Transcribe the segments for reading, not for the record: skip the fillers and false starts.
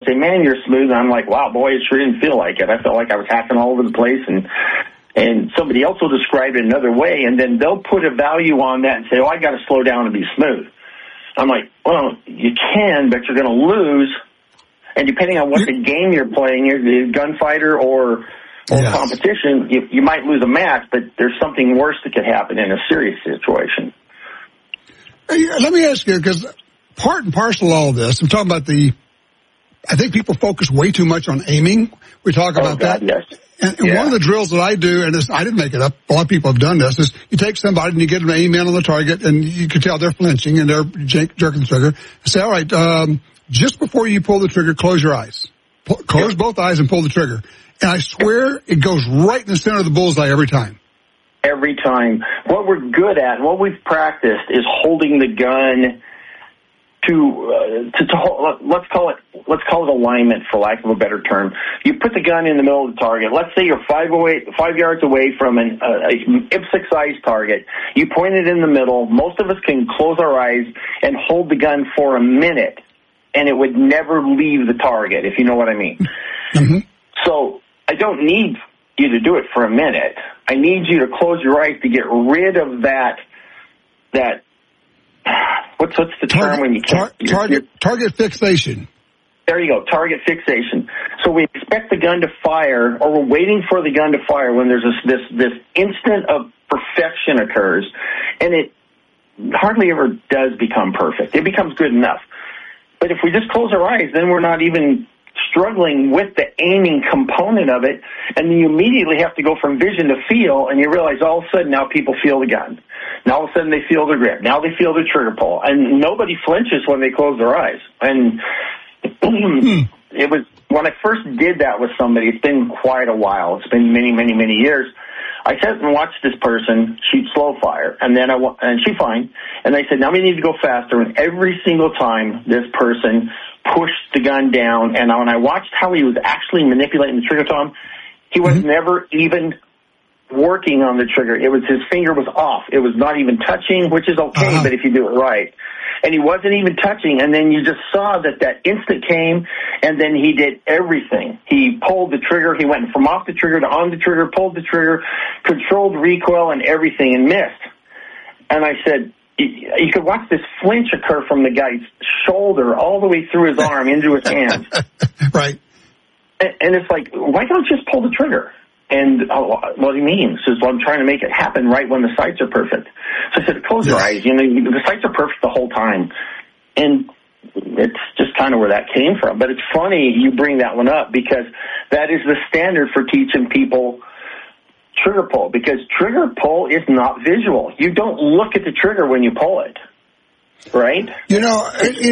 say, man, you're smooth. And I'm like, wow, boy, it sure didn't feel like it. I felt like I was hacking all over the place. And somebody else will describe it another way, and then they'll put a value on that and say, oh, I got to slow down and be smooth. I'm like, well, you can, but you're going to lose. And depending on what the game you're playing, you're gunfighter or competition, you might lose a match, but there's something worse that could happen in a serious situation. Hey, let me ask you, because part and parcel of all of this, I'm talking about I think people focus way too much on aiming. We talk about that. Yes. And one of the drills that I do, and I didn't make it up, a lot of people have done this, is you take somebody and you get them to aim in on the target, and you can tell they're flinching and they're jerking the trigger. Say, all right, just before you pull the trigger, close your eyes. Close both eyes and pull the trigger. And I swear it goes right in the center of the bullseye every time. Every time. What we're good at, what we've practiced, is holding the gun let's call it alignment, for lack of a better term. You put the gun in the middle of the target. Let's say you're 5 yards away from an IPSC-sized target. You point it in the middle. Most of us can close our eyes and hold the gun for a minute, and it would never leave the target, if you know what I mean. Mm-hmm. So I don't need you to do it for a minute. I need you to close your eyes to get rid of that what's the term when you can't... Target fixation. There you go, target fixation. So we expect the gun to fire, or we're waiting for the gun to fire when there's this instant of perfection occurs, and it hardly ever does become perfect. It becomes good enough. But if we just close our eyes, then we're not even struggling with the aiming component of it, and then you immediately have to go from vision to feel, and you realize all of a sudden now people feel the gun. Now all of a sudden they feel the grip. Now they feel the trigger pull, and nobody flinches when they close their eyes. And it was when I first did that with somebody. It's been quite a while. It's been many, many, many years. I sat and watched this person shoot slow fire, and then and she fine. And I said, now we need to go faster. And every single time this person pushed the gun down, and when I watched how he was actually manipulating the trigger, Tom, he was never even working on the trigger. It was his finger was off. It was not even touching, which is okay, but if you do it right. And he wasn't even touching, and then you just saw that instant came, and then he did everything. He pulled the trigger. He went from off the trigger to on the trigger, pulled the trigger, controlled recoil and everything, and missed. And I said, you could watch this flinch occur from the guy's shoulder all the way through his arm into his hands. Right. And it's like, why don't you just pull the trigger? And what he means is, well, I'm trying to make it happen right when the sights are perfect. So I said, close your eyes. You know, the sights are perfect the whole time. And it's just kind of where that came from. But it's funny you bring that one up, because that is the standard for teaching people trigger pull, because trigger pull is not visual. You don't look at the trigger when you pull it. Right? You know,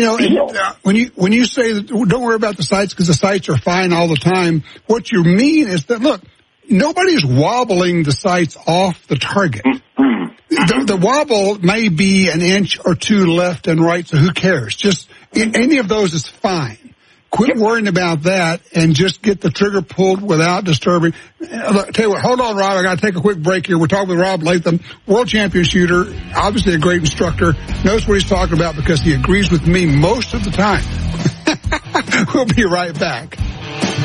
when you say that, don't worry about the sights because the sights are fine all the time, what you mean is that, look, nobody's wobbling the sights off the target. The wobble may be an inch or two left and right, so who cares? Just any of those is fine. Quit worrying about that and just get the trigger pulled without disturbing. Look, tell you what, hold on, Rob. I got to take a quick break here. We're talking with Rob Latham, world champion shooter, obviously a great instructor, knows what he's talking about because he agrees with me most of the time. We'll be right back.